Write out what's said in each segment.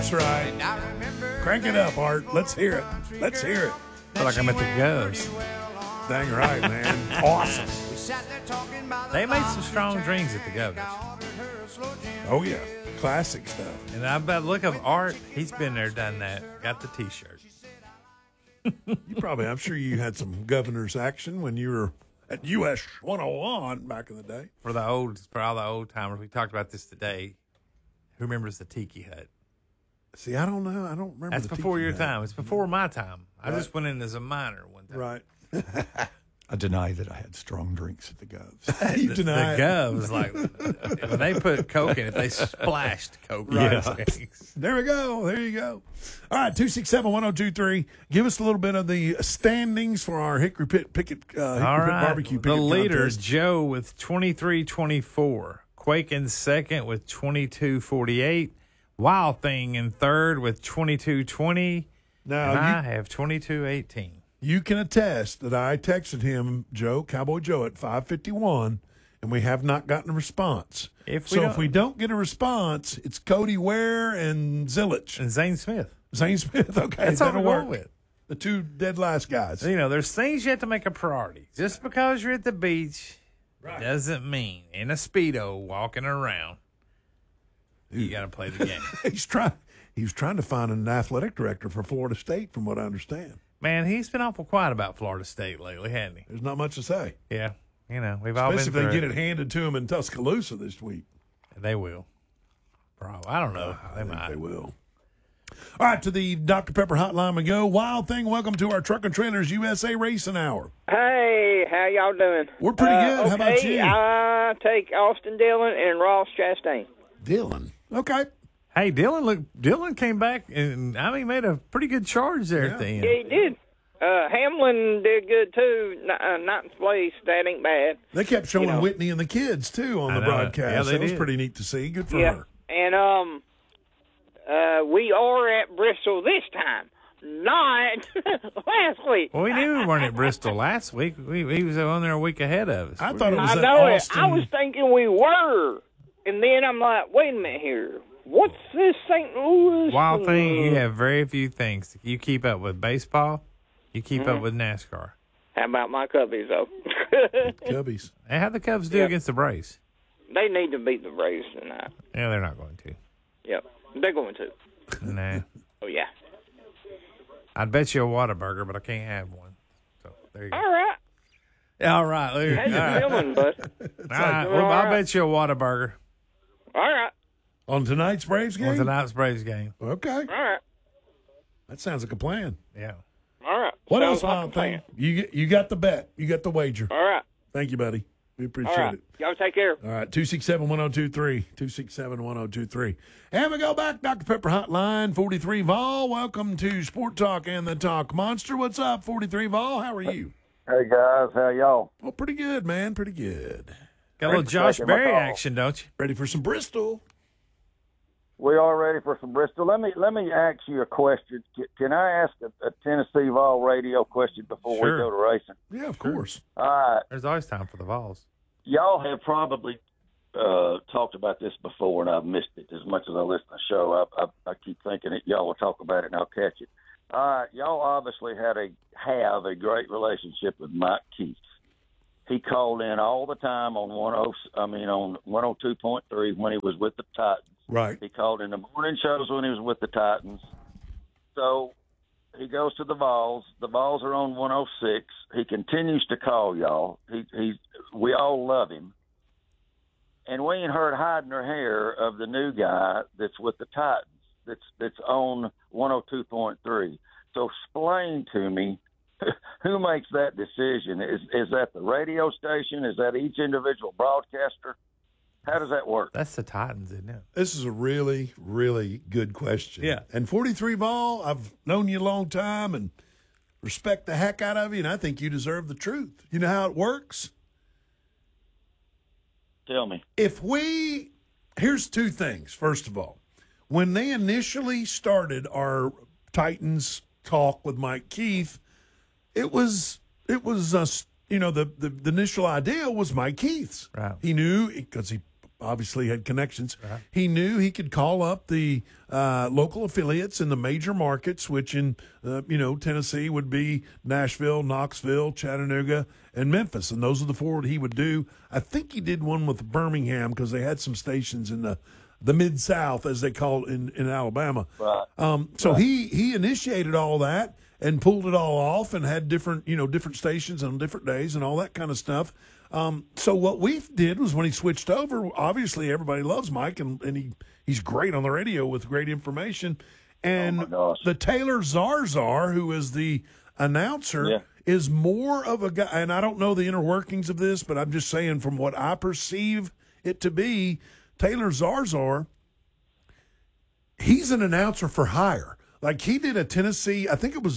That's right. Crank it up, Art. Let's hear it. Let's hear it. I feel like I'm at the Govs. Dang right, man. Awesome. They made some strong drinks at the Govs. Oh, yeah. Classic stuff. And I bet, look up Art. He's been there, done that. Got the T-shirt. I'm sure you had some governor's action when you were at US 101 back in the day. For all the old timers, we talked about this today. Who remembers the Tiki Hut? See, I don't know. I don't remember. That's the before Tiki your Hut. time. It's before my time. I just went in as a minor one time. Right. I deny that I had strong drinks at the Govs. You deny The it. Govs, like, when they put Coke in it, they splashed Coke in Right. drinks. There we go. There you go. All right, 267-1023. Give us a little bit of the standings for our Hickory Pit Hickory All Pit right. Barbecue The Picket leader, contest. Joe, with 23-24. Quake in second with 22-48. Wild Thing in third with 22-20. Now, And you, I have 22-18. you can attest that I texted him, Cowboy Joe, at 5:51, and we have not gotten a response. If we don't get a response, it's Cody Ware and Zillich. And Zane Smith. Zane Smith, okay. That's all that'll we're work. going with. The two dead last guys. You know, there's things you have to make a priority. Just because you're at the beach doesn't mean in a Speedo walking around, you got to play the game. He was trying to find an athletic director for Florida State, from what I understand. Man, he's been awful quiet about Florida State lately, hasn't he? There's not much to say. Yeah. You know, we've all been Especially if through they get it handed to him in Tuscaloosa this week. They will. Bro, I don't know. I They think might. they will. All right, to the Dr. Pepper hotline we go. Wild Thing, welcome to our Truck and Trailers USA Racing Hour. Hey, how y'all doing? We're pretty good. How about you? I take Austin Dillon and Ross Chastain. Dylan. Okay. Hey, Dylan came back and made a pretty good charge there at the end. Yeah, he did. Hamlin did good too. Ninth place. That ain't bad. They kept showing know. Whitney and the kids, too, on I the know. broadcast. Yeah, they that was did. pretty neat to see. Good for Yeah, her. and we are at Bristol this time, not last week. Well, we knew we weren't at Bristol last week. He was on there a week ahead of us. I thought it was I at know Austin. it. I was thinking we were, and then I'm like, wait a minute here. What's this St. Louis? Wild Thing, you have very few things. You keep up with baseball. You keep up with NASCAR. How about my Cubbies, though? Cubbies. And how the Cubs do Yeah. against the Braves? They need to beat the Braves tonight. Yeah, they're not going to. Yep, they're going to. Nah. Oh, yeah. I'd bet you a Whataburger, but I can't have one. So there you go. All right. All right. All How you right. feeling, bud? All right. Well, I'll bet you a Whataburger All right. On tonight's Braves game? on tonight's Braves game. Okay. All right. That sounds like a plan. Yeah. All right. What Sounds else, like a Wild plan. Thing? You got the bet. You got the wager. All right. Thank you, buddy. We appreciate All right. it. Y'all take care. All right, 267-1023, 267-1023. And we go back, Dr. Pepper Hotline, 43 Vol. Welcome to Sport Talk and the Talk Monster. What's up, 43 Vol? How are you? Hey guys, how y'all? Oh, pretty good, man. Pretty good. Got a little Josh taking my Berry call. action, don't you? Ready for some Bristol? We are ready for some Bristol. Let me ask you a question. Can I ask a Tennessee Vol radio question before Sure. we go to racing? Yeah, of course. All right, There's always time for the Vols. y'all have probably talked about this before, and I've missed it as much as I listen to the show. I keep thinking that y'all will talk about it, and I'll catch it. All right, y'all obviously have a great relationship with Mike Keith. He called in all the time on 102.3 when he was with the Titans. Right. He called in the morning shows when he was with the Titans. So he goes to the Vols. The Vols are on 106. He continues to call y'all. We all love him. And we ain't heard hide nor hair of the new guy that's with the Titans that's on 102.3. So explain to me who makes that decision. Is that the radio station? Is that each individual broadcaster? How does that work? That's the Titans, isn't it? This is a really, really good question. Yeah. And 43 Vol, I've known you a long time and respect the heck out of you, and I think you deserve the truth. You know how it works? Tell me. Here's two things. First of all, when they initially started our Titans talk with Mike Keith, it was the initial idea was Mike Keith's. Right. He knew because he obviously had connections. He knew he could call up the local affiliates in the major markets, which in Tennessee would be Nashville, Knoxville, Chattanooga, and Memphis, and those are the four that he would do. I think he did one with Birmingham because they had some stations in the Mid-South, as they call it in Alabama. Right. So he initiated all that and pulled it all off and had different stations on different days and all that kind of stuff. So what we did was when he switched over, obviously everybody loves Mike, and he's great on the radio with great information. And the Taylor Zarzar, who is the announcer, is more of a guy, and I don't know the inner workings of this, but I'm just saying from what I perceive it to be, Taylor Zarzar, he's an announcer for hire. Like he did a Tennessee, I think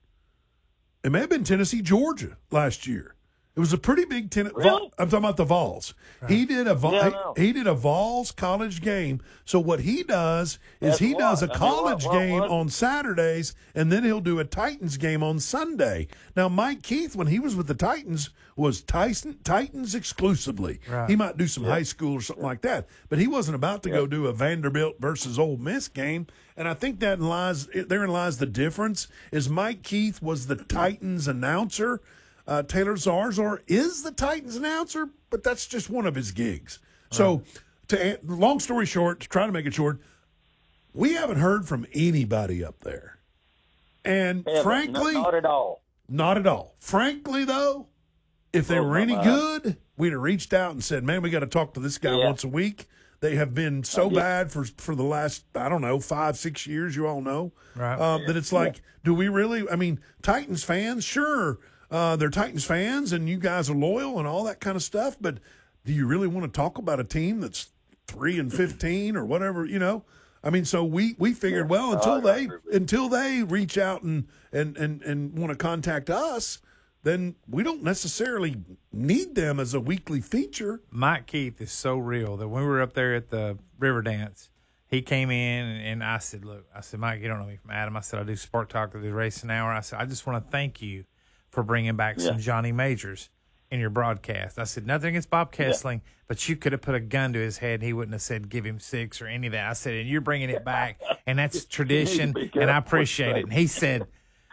it may have been Tennessee, Georgia last year. It was a pretty big Really? I'm talking about the Vols. He did he did a Vols college game. So what he does is he does a college game on Saturdays, and then he'll do a Titans game on Sunday. Now, Mike Keith, when he was with the Titans, was Titans exclusively. Right. He might do some high school or something like that, but he wasn't about to go do a Vanderbilt versus Ole Miss game. And I think therein lies the difference. Is Mike Keith was the Titans announcer. Taylor Zarzar is the Titans announcer, but that's just one of his gigs. So, long story short, to try to make it short, we haven't heard from anybody up there. And frankly, not at all. Not at all. Frankly, though, if they were any good, we'd have reached out and said, man, we got to talk to this guy once a week. They have been so bad for the last, 5-6 years, you all know, that it's like, do we really? I mean, Titans fans, sure. They're Titans fans, and you guys are loyal and all that kind of stuff. But do you really want to talk about a team that's 3-15 or whatever? I mean, so we figured, well, until they reach out and want to contact us, then we don't necessarily need them as a weekly feature. Mike Keith is so real that when we were up there at the River Dance, he came in and I said, "Look," I said, "Mike, you don't know me from Adam." I said, "I do Sport Talk of the Racing Hour." I said, "I just want to thank you for bringing back some Johnny Majors in your broadcast." I said, "Nothing against Bob Kessling, but you could have put a gun to his head and he wouldn't have said give him 6 or any of that." I said, "And you're bringing it back, and that's tradition, and I appreciate it." And he said,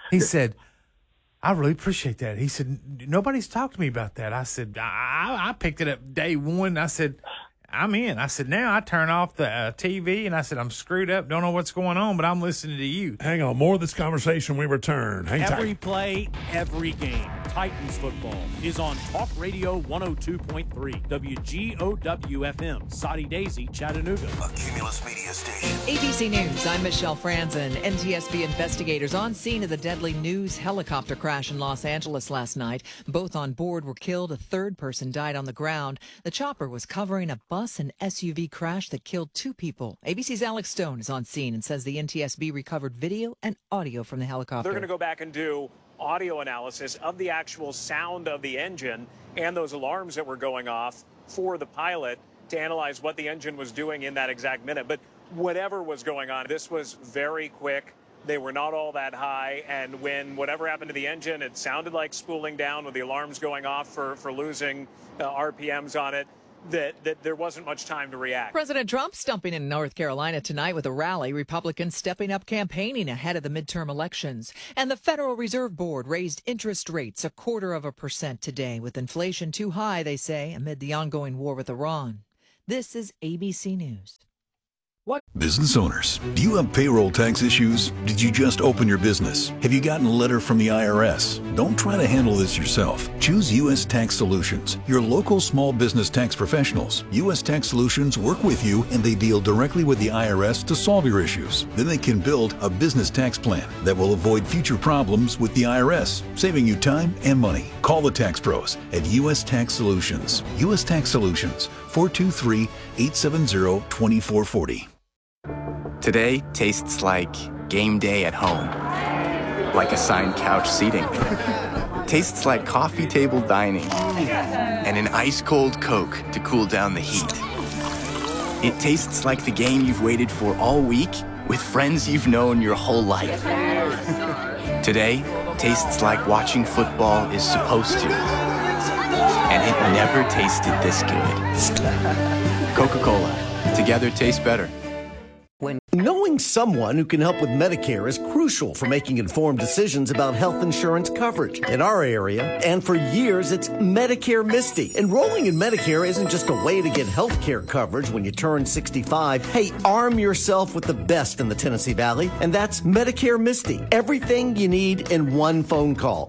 "I really appreciate that." He said, "Nobody's talked to me about that." I said, I picked it up day one. I said, "I'm in." I said, "Now I turn off the TV," and I said, "I'm screwed up, don't know what's going on, but I'm listening to you." Hang on, more of this conversation when we return. Hang tight. Every play, every game. Titans football is on Talk Radio 102.3 WGOW-FM, Soddy Daisy, Chattanooga. A Cumulus Media station. ABC News, I'm Michelle Franzen. NTSB investigators on scene of the deadly News helicopter crash in Los Angeles last night. Both on board were killed. A third person died on the ground. The chopper was covering a bus and SUV crash that killed 2 people. ABC's Alex Stone is on scene and says the NTSB recovered video and audio from the helicopter. They're going to go back and do audio analysis of the actual sound of the engine and those alarms that were going off for the pilot to analyze what the engine was doing in that exact minute. But whatever was going on, this was very quick. They were not all that high. And when whatever happened to the engine, it sounded like spooling down with the alarms going off for losing RPMs on it. That there wasn't much time to react. President Trump stumping in North Carolina tonight with a rally. Republicans stepping up campaigning ahead of the midterm elections. And the Federal Reserve Board raised interest rates 0.25% today, with inflation too high, they say, amid the ongoing war with Iran. This is ABC News. Business owners, do you have payroll tax issues? Did you just open your business? Have you gotten a letter from the IRS? Don't try to handle this yourself. Choose U.S. Tax Solutions, your local small business tax professionals. U.S. Tax Solutions work with you and they deal directly with the IRS to solve your issues. Then they can build a business tax plan that will avoid future problems with the IRS, saving you time and money. Call the tax pros at U.S. Tax Solutions. U.S. Tax Solutions, 423-870-2440. Today tastes like game day at home, like assigned couch seating. Tastes like coffee table dining and an ice-cold Coke to cool down the heat. It tastes like the game you've waited for all week with friends you've known your whole life. Today tastes like watching football is supposed to, and it never tasted this good. Coca-Cola. Together tastes better. Knowing someone who can help with Medicare is crucial for making informed decisions about health insurance coverage. In our area, and for years, it's Medicare Misty. Enrolling in Medicare isn't just a way to get health care coverage when you turn 65. Hey, arm yourself with the best in the Tennessee Valley, and that's Medicare Misty. Everything you need in one phone call.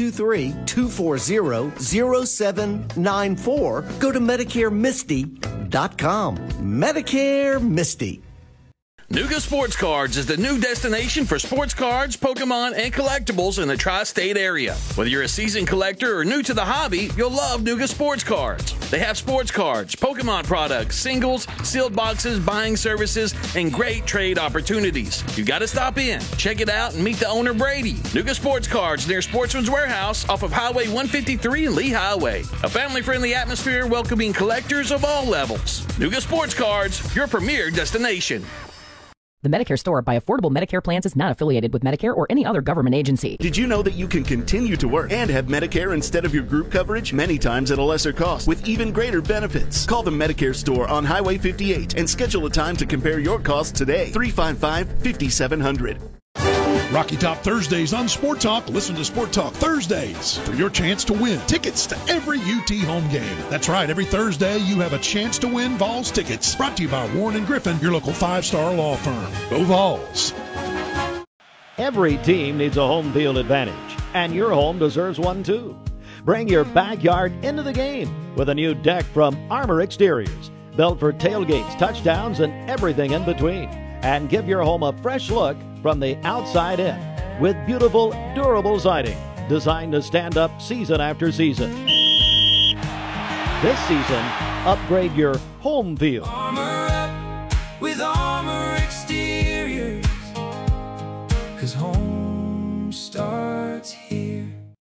423-240-0794. Go to MedicareMisty.com. Medicare Misty. Nuga Sports Cards is the new destination for sports cards, Pokemon, and collectibles in the tri-state area. Whether you're a seasoned collector or new to the hobby, you'll love Nuga Sports Cards. They have sports cards, Pokemon products, singles, sealed boxes, buying services, and great trade opportunities. You got to stop in, check it out, and meet the owner, Brady. Nuga Sports Cards near Sportsman's Warehouse off of Highway 153 and Lee Highway. A family-friendly atmosphere welcoming collectors of all levels. Nuga Sports Cards, your premier destination. The Medicare Store by Affordable Medicare Plans is not affiliated with Medicare or any other government agency. Did you know that you can continue to work and have Medicare instead of your group coverage, many times at a lesser cost, with even greater benefits? Call the Medicare Store on Highway 58 and schedule a time to compare your costs today. 355-5700. Rocky Top Thursdays on Sport Talk. Listen to Sport Talk Thursdays for your chance to win tickets to every UT home game. That's right. Every Thursday, you have a chance to win Vols tickets. Brought to you by Warren & Griffin, your local 5-star law firm. Go Vols. Every team needs a home field advantage, and your home deserves one too. Bring your backyard into the game with a new deck from Armor Exteriors, built for tailgates, touchdowns, and everything in between. And give your home a fresh look from the outside in with beautiful, durable siding designed to stand up season after season. This season, upgrade your home field. Armor up with Armor Exteriors, 'cause home starts here.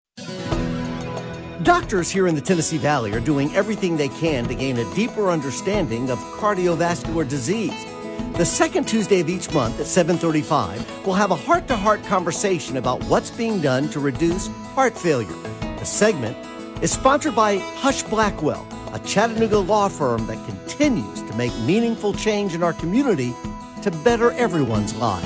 Doctors here in the Tennessee Valley are doing everything they can to gain a deeper understanding of cardiovascular disease. The second Tuesday of each month at 7:35, we'll have a heart-to-heart conversation about what's being done to reduce heart failure. The segment is sponsored by Hush Blackwell, a Chattanooga law firm that continues to make meaningful change in our community to better everyone's lives.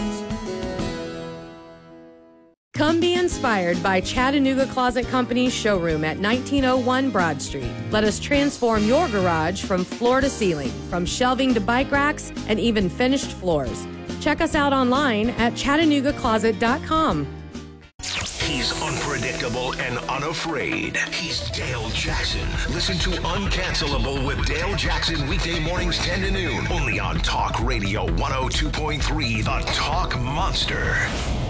Come be inspired by Chattanooga Closet Company's showroom at 1901 Broad Street. Let us transform your garage from floor to ceiling, from shelving to bike racks, and even finished floors. Check us out online at ChattanoogaCloset.com. He's unpredictable and unafraid. He's Dale Jackson. Listen to Uncancelable with Dale Jackson weekday mornings 10 to noon. Only on Talk Radio 102.3, The Talk Monster.